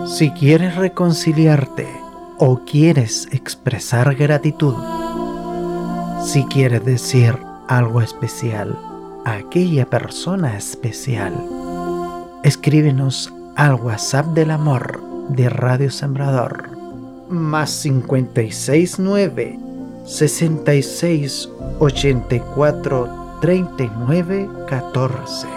Si quieres reconciliarte o quieres expresar gratitud, si quieres decir algo especial a aquella persona especial, escríbenos al WhatsApp del amor de Radio Sembrador, más 569 66 84 39 14.